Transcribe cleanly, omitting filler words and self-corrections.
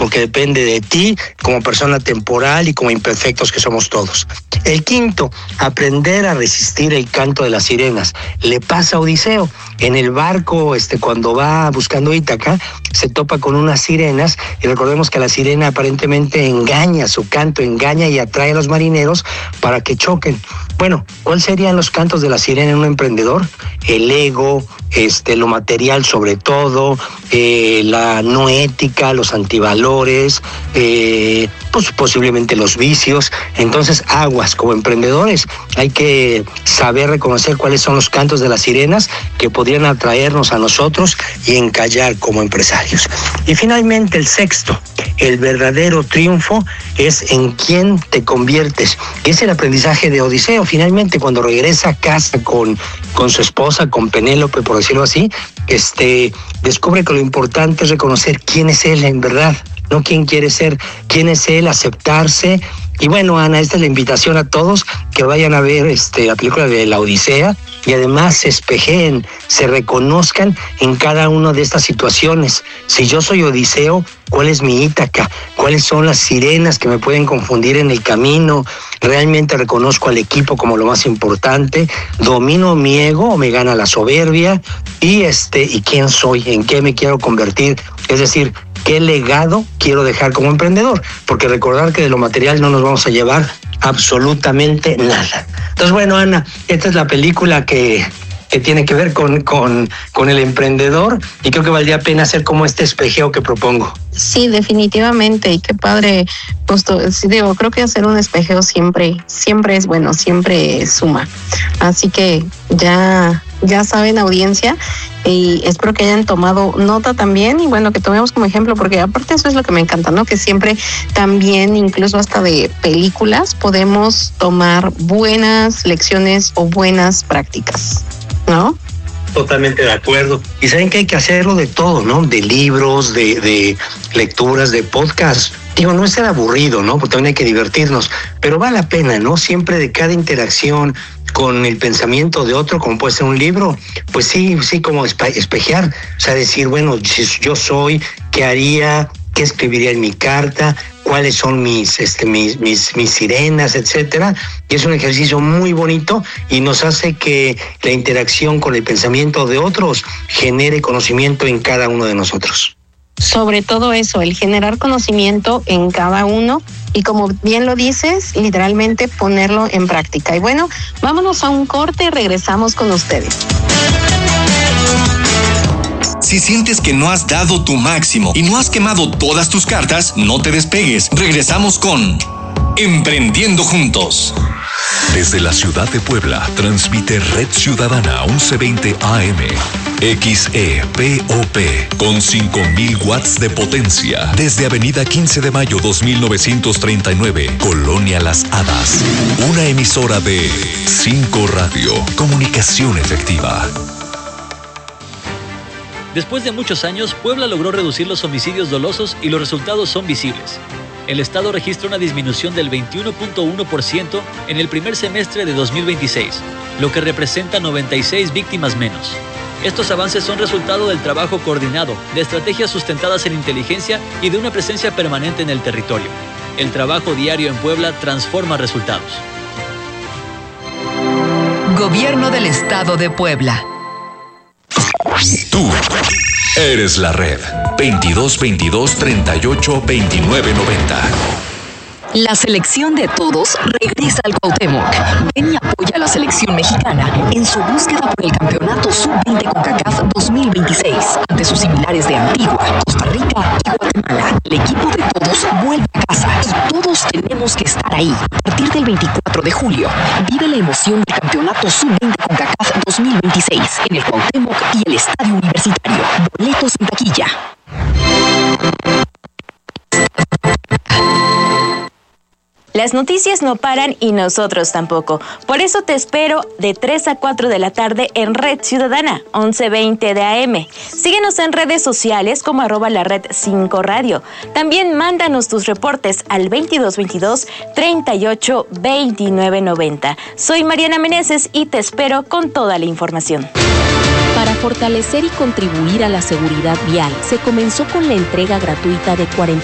porque depende de ti como persona temporal y como imperfectos que somos todos. El quinto, aprender a resistir el canto de las sirenas. Le pasa a Odiseo. En el barco, cuando va buscando Ítaca, se topa con unas sirenas, y recordemos que la sirena aparentemente engaña, su canto engaña y atrae a los marineros para que choquen. Bueno, ¿cuáles serían los cantos de la sirena en un emprendedor? El ego, lo material sobre todo, la no ética, los antivalores, pues posiblemente los vicios. Entonces, aguas, como emprendedores hay que saber reconocer cuáles son los cantos de las sirenas que podrían atraernos a nosotros y encallar como empresarios. Y finalmente, el sexto, el verdadero triunfo es en quién te conviertes. Es el aprendizaje de Odiseo. Finalmente, cuando regresa a casa con su esposa, con Penélope, por decirlo así, descubre que lo importante es reconocer quién es él en verdad, no quién quiere ser, quién es él, aceptarse. Y bueno, Ana, esta es la invitación a todos que vayan a ver la película de La Odisea y además se espejeen, se reconozcan en cada una de estas situaciones. Si yo soy Odiseo, ¿cuál es mi Ítaca? ¿Cuáles son las sirenas que me pueden confundir en el camino? ¿Realmente reconozco al equipo como lo más importante? ¿Domino mi ego o me gana la soberbia? ¿Y quién soy? ¿En qué me quiero convertir? Es decir, ¿qué legado quiero dejar como emprendedor? Porque recordar que de lo material no nos vamos a llevar absolutamente nada. Entonces, bueno, Ana, esta es la película que tiene que ver con el emprendedor, y creo que valdría pena hacer como este espejeo que propongo. Sí, definitivamente, y qué padre, justo, creo que hacer un espejeo siempre es bueno, siempre suma. Así que ya saben, audiencia, y espero que hayan tomado nota también, y bueno, que tomemos como ejemplo, porque aparte eso es lo que me encanta, ¿no? Que siempre también, incluso hasta de películas, podemos tomar buenas lecciones o buenas prácticas, ¿no? Totalmente de acuerdo. Y saben que hay que hacerlo de todo, ¿no? De libros, de lecturas, de podcast. Digo, no es ser aburrido, ¿no? Porque también hay que divertirnos, pero vale la pena, ¿no? Siempre de cada interacción con el pensamiento de otro, como puede ser un libro, pues sí, como espejear, o sea, decir, bueno, si yo soy, ¿qué haría? ¿Qué escribiría en mi carta? ¿Cuáles son mis sirenas, etcétera? Y es un ejercicio muy bonito y nos hace que la interacción con el pensamiento de otros genere conocimiento en cada uno de nosotros. Sobre todo eso, el generar conocimiento en cada uno y, como bien lo dices, literalmente ponerlo en práctica. Y bueno, vámonos a un corte y regresamos con ustedes. Si sientes que no has dado tu máximo y no has quemado todas tus cartas, no te despegues. Regresamos con Emprendiendo Juntos. Desde la ciudad de Puebla, transmite Red Ciudadana 1120 AM. XEPOP con 5,000 watts de potencia. Desde Avenida 15 de Mayo 2939, Colonia Las Hadas. Una emisora de 5 Radio. Comunicación efectiva. Después de muchos años, Puebla logró reducir los homicidios dolosos y los resultados son visibles. El Estado registra una disminución del 21.1% en el primer semestre de 2026, lo que representa 96 víctimas menos. Estos avances son resultado del trabajo coordinado, de estrategias sustentadas en inteligencia y de una presencia permanente en el territorio. El trabajo diario en Puebla transforma resultados. Gobierno del Estado de Puebla. Tú eres la red. 2222 38 29 90. La selección de todos regresa al Cuauhtémoc. Ven y apoya a la selección mexicana en su búsqueda por el campeonato sub-20 CONCACAF 2026 ante sus similares de Antigua, Costa Rica y Guatemala. El equipo de todos vuelve a casa y todos tenemos que estar ahí. A partir del 24 de julio, vive la emoción del campeonato sub-20 CONCACAF 2026 en el Cuauhtémoc y el Estadio Universitario. Boletos en taquilla. Las noticias no paran y nosotros tampoco. Por eso te espero de 3 a 4 de la tarde en Red Ciudadana, 1120 de AM. Síguenos en redes sociales como @lared5 radio. También mándanos tus reportes al 2222 38 29 90. Soy Mariana Meneses y te espero con toda la información. Para fortalecer y contribuir a la seguridad vial, se comenzó con la entrega gratuita de 40